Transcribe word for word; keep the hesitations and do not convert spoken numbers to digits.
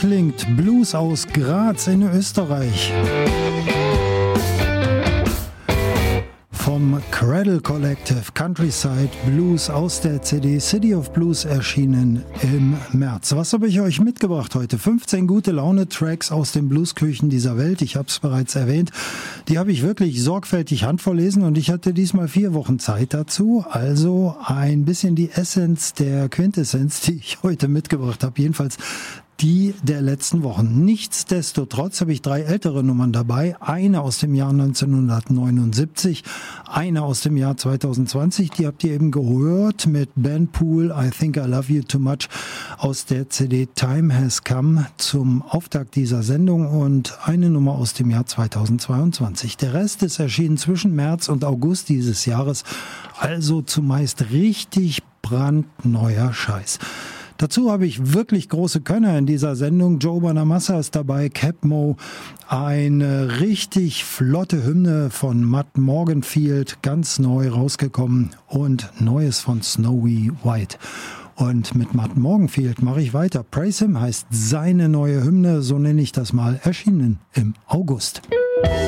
klingt. Blues aus Graz in Österreich. Vom Cradle Collective Countryside Blues aus der C D City of Blues erschienen im März. Was habe ich euch mitgebracht heute? fünfzehn gute Laune-Tracks aus den Bluesküchen dieser Welt. Ich habe es bereits erwähnt. Die habe ich wirklich sorgfältig handverlesen und ich hatte diesmal vier Wochen Zeit dazu. Also ein bisschen die Essenz der Quintessenz, die ich heute mitgebracht habe. Jedenfalls die der letzten Wochen. Nichtsdestotrotz habe ich drei ältere Nummern dabei. Eine aus dem Jahr neunzehnhundertneunundsiebzig, eine aus dem Jahr zweitausendzwanzig, die habt ihr eben gehört mit Ben Poole, I Think I Love You Too Much aus der C D Time Has Come zum Auftakt dieser Sendung und eine Nummer aus dem Jahr zweitausendzweiundzwanzig. Der Rest ist erschienen zwischen März und August dieses Jahres, also zumeist richtig brandneuer Scheiß. Dazu habe ich wirklich große Könner in dieser Sendung. Joe Bonamassa ist dabei, Capmo, eine richtig flotte Hymne von Matt Morganfield, ganz neu rausgekommen und Neues von Snowy White. Und mit Matt Morganfield mache ich weiter. Praise Him heißt seine neue Hymne, so nenne ich das mal, erschienen im August.